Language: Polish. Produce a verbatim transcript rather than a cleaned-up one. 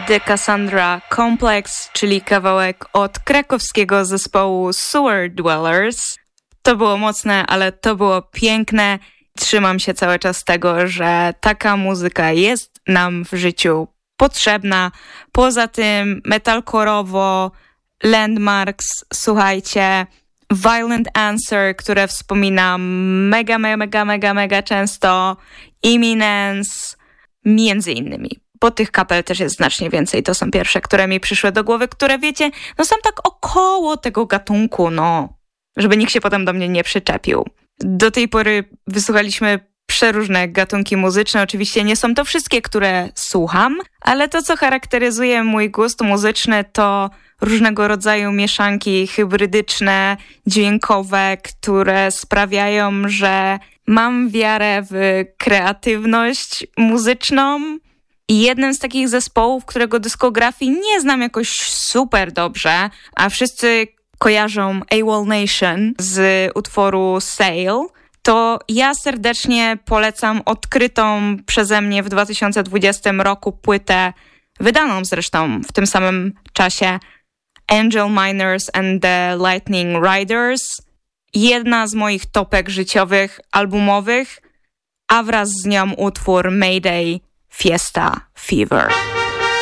The Cassandra Complex, czyli kawałek od krakowskiego zespołu Sewer Dwellers. To było mocne, ale to było piękne. Trzymam się cały czas tego, że taka muzyka jest nam w życiu potrzebna. Poza tym metalkorowo, Landmarks, słuchajcie, Violent Answer, które wspominam mega, mega, mega, mega często, Imminence, między innymi. Bo tych kapel też jest znacznie więcej. To są pierwsze, które mi przyszły do głowy, które wiecie, no są tak około tego gatunku, no, żeby nikt się potem do mnie nie przyczepił. Do tej pory wysłuchaliśmy przeróżne gatunki muzyczne. Oczywiście nie są to wszystkie, które słucham, ale to, co charakteryzuje mój gust muzyczny, to różnego rodzaju mieszanki hybrydyczne, dźwiękowe, które sprawiają, że mam wiarę w kreatywność muzyczną. I jednym z takich zespołów, którego dyskografii nie znam jakoś super dobrze, a wszyscy kojarzą AWOL Nation z utworu Sail, to ja serdecznie polecam odkrytą przeze mnie w dwa tysiące dwudziestym roku płytę, wydaną zresztą w tym samym czasie, Angel Miners and the Lightning Riders. Jedna z moich topek życiowych, albumowych, a wraz z nią utwór Mayday Fiesta Fever.